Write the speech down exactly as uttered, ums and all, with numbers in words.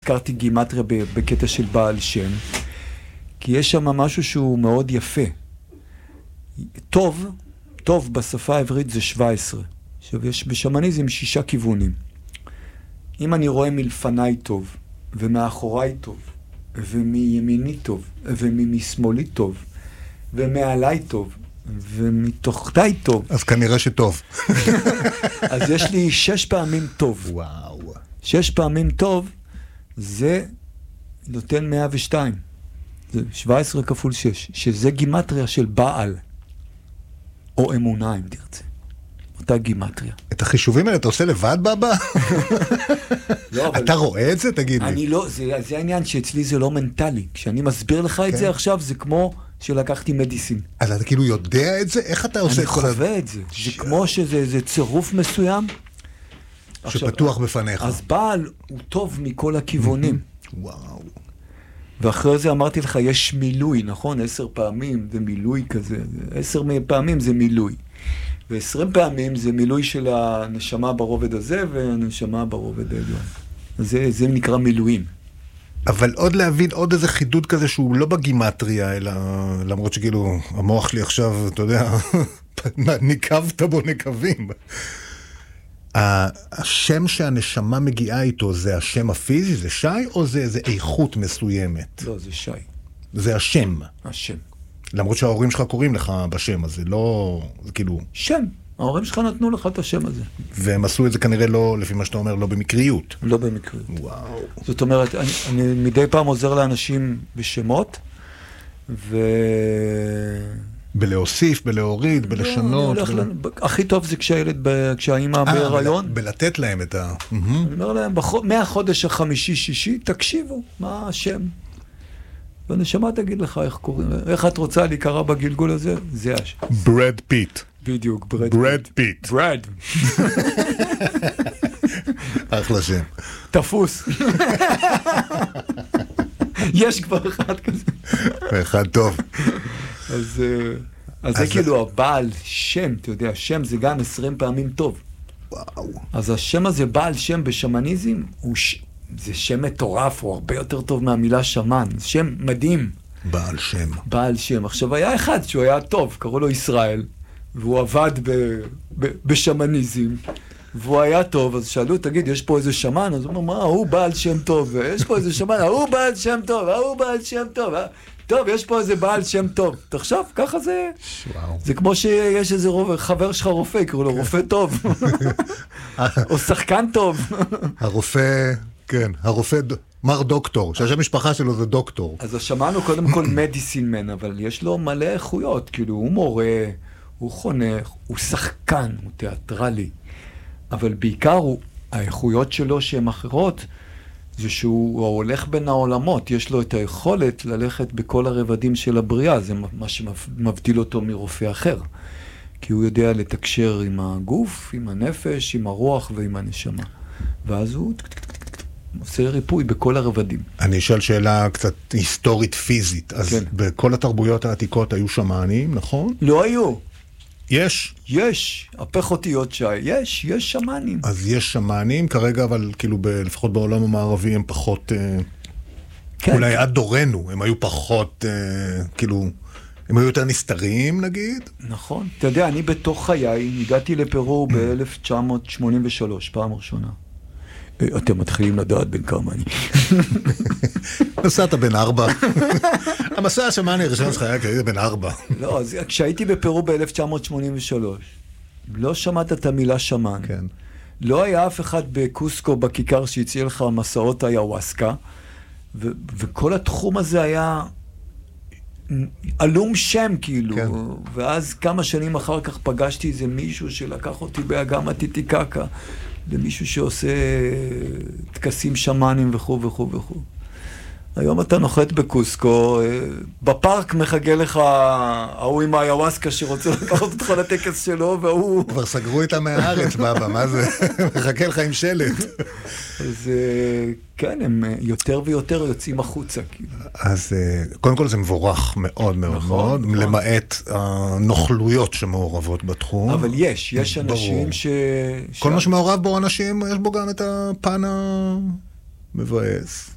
הזכרתי גימטריה בקטע של בעל שם, כי יש שם משהו שהוא מאוד יפה. טוב, טוב בשפה העברית זה שבע עשרה. עכשיו, יש בשמניזם שישה כיוונים. אם אני רואה מלפניי טוב, ומאחוריי טוב, ומימיני טוב, ומשמאלי טוב, ומעליי טוב, ומתוכתיי טוב. אז כנראה שטוב. אז יש לי שש פעמים טוב. וואו. שש פעמים טוב, זה נותן מאה ושתיים. זה שבע עשרה כפול שש, שזה גימטריה של בעל, או אמונה, אם תרצה. אותה גימטריה. את החישובים האלה אתה עושה לבד, בבא? אתה רואה את זה? תגיד לי. אני לא, זה העניין שאצלי זה לא מנטלי. כשאני מסביר לך את זה עכשיו, זה כמו שלקחתי מדיסין. אז אתה כאילו יודע את זה? איך אתה עושה את כל... אני חווה את זה. זה כמו שזה צירוף מסוים. שפתוח בפניך. אז בעל הוא טוב מכל הכיוונים. וואו. ואחרי זה אמרתי לך, יש מילוי, נכון? עשר פעמים זה מילוי כזה. עשר פעמים זה מילוי. ועשרים פעמים זה מילוי של הנשמה ברובד הזה, והנשמה ברובד העליון. זה, זה נקרא מילואים. אבל עוד להבין עוד איזה חידוד כזה שהוא לא בגימטריה, אלא למרות שכאילו המוח שלי עכשיו, אתה יודע, ניקבת בו נקבים. השם שהנשמה מגיעה איתו זה השם הפיזי, זה שי, או זה איזה איכות מסוימת? לא, זה שי. זה השם. השם. למרות שההורים שלך קוראים לך בשם הזה, לא, זה כאילו... שם. ההורים שלך נתנו לך את השם הזה. והם עשו את זה כנראה לא, לפי מה שאתה אומר, לא במקריות. לא במקריות. וואו. זאת אומרת, אני, אני מדי פעם עוזר לאנשים בשמות, ו... בלהוסיף, בלהוריד, בלשנות. לא, בל... הכי טוב זה כשהילד, כשהאימא בהיריון. בלתת להם את ה... אני אומר להם, מהחודש החמישי-שישי, תקשיבו, מה השם? והנשמה תגיד לך איך קוראים, איך את רוצה להיקרא בגלגול הזה? זה השם. ברד פיט. בדיוק, ברד פיט. ברד. אחלה שם. תפוס. יש כבר אחד כזה. אחד טוב. אז, אז זה כאילו הבעל שם, אתה יודע, שם זה גם עשרים פעמים טוב. וואו. אז השם הזה, בעל שם בשמניזם, הוא ש... זה שם מטורף, הוא הרבה יותר טוב מהמילה שמן. זה שם מדהים. בעל שם. בעל שם. עכשיו, היה אחד שהוא היה טוב, קראו לו ישראל, והוא עבד ב... ב... בשמניזם, והוא היה טוב, אז שאלו, תגיד, יש פה איזה שמן? אז הוא אומר, מה, הוא בעל שם טוב, יש פה איזה שמן, הוא בעל שם טוב, הוא בעל שם טוב, טוב, יש פה איזה בעל שם טוב. תחשוב, ככה זה... וואו. זה כמו שיש איזה חבר שלך רופא, קראו לו רופא טוב. או שחקן טוב. הרופא... כן, הרופא, מר דוקטור, שהשם משפחה שלו זה דוקטור. אז שמענו קודם כל מדיסין מן, אבל יש לו מלא איכויות, כאילו הוא מורה, הוא חונך, הוא שחקן, הוא תיאטרלי, אבל בעיקר הוא, האיכויות שלו שהן אחרות, זה שהוא הולך בין העולמות, יש לו את היכולת ללכת בכל הרבדים של הבריאה, זה מה שמבדיל אותו מרופא אחר, כי הוא יודע לתקשר עם הגוף, עם הנפש, עם הרוח ועם הנשמה, ואז הוא... עושה ריפוי בכל הרבדים. אני אשאל שאלה קצת היסטורית פיזית. אז כן. בכל התרבויות העתיקות היו שמאנים, נכון? לא היו. יש? יש. הפך אותיות שי. יש, יש שמאנים. אז יש שמאנים כרגע, אבל כאילו ב, לפחות בעולם המערבי הם פחות... כן. אולי עד דורנו הם היו פחות, אה, כאילו... הם היו יותר נסתרים, נגיד? נכון. אתה יודע, אני בתוך חיי, הגעתי לפרו ב-אלף תשע מאות שמונים ושלוש, פעם ראשונה. אתם מתחילים לדעת בין כמה אני. נסעת בין ארבע. המסע השמאני הראשון שלך היה כזה בין ארבע. לא, אז כשהייתי בפרו ב-אלף תשע מאות שמונים ושלוש, לא שמעת את המילה שמן. כן. לא היה אף אחד בקוסקו, בכיכר, שהציע לך מסעות איוואסקה, ו- וכל התחום הזה היה אלום שם, כאילו. כן. ואז כמה שנים אחר כך פגשתי איזה מישהו שלקח אותי באגמה טיטיקקה, למישהו שעושה תקסים שמנים וכו' וכו' וכו'. היום אתה נוחת בקוסקו, בפארק מחכה לך ההוא עם האיוואסקה שרוצה לקחת אותך לטקס שלו, והוא... כבר סגרו איתה מהארץ, בבא, מה זה? מחכה לך עם שלט. אז כן, הם יותר ויותר יוצאים החוצה. אז קודם כל זה מבורך מאוד מאוד מאוד, למעט הנוכלויות שמעורבות בתחום. אבל יש, יש אנשים ש... כל מה שמעורב בו אנשים, יש בו גם את הפן המבאס.